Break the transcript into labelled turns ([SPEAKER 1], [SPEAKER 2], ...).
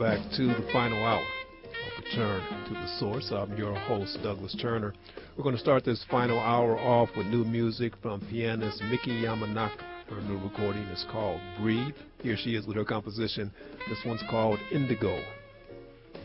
[SPEAKER 1] back to the final hour of Return to the Source. I'm your host, Douglas Turner. We're going to start this final hour off with new music from pianist Miki Yamanaka. Her new recording is called Breathe. Here she is with her composition. This one's called Indigo.